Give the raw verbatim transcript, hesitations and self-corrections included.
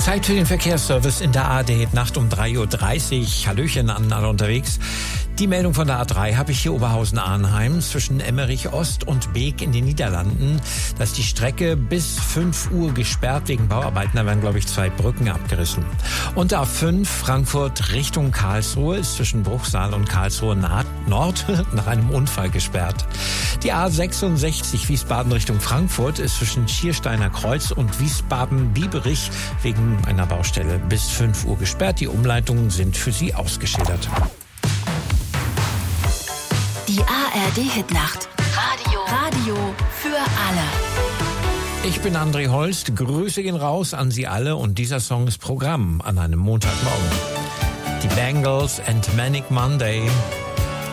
Zeit für den Verkehrsservice in der A R D Nacht um drei Uhr dreißig. Hallöchen an alle unterwegs. Die Meldung von der A drei habe ich hier Oberhausen-Arnheim zwischen Emmerich Ost und Beek in den Niederlanden. Da ist die Strecke bis fünf Uhr gesperrt wegen Bauarbeiten. Da werden, glaube ich, zwei Brücken abgerissen. Und A fünf Frankfurt Richtung Karlsruhe ist zwischen Bruchsal und Karlsruhe Nord nach einem Unfall gesperrt. Die A sechsundsechzig Wiesbaden Richtung Frankfurt ist zwischen Schiersteiner Kreuz und Wiesbaden-Bieberich wegen einer Baustelle bis fünf Uhr gesperrt. Die Umleitungen sind für Sie ausgeschildert. Die A R D-Hitnacht. Radio. Radio für alle. Ich bin André Holst. Grüße gehen raus an Sie alle und dieser Song ist Programm an einem Montagmorgen. Die Bangles and Manic Monday.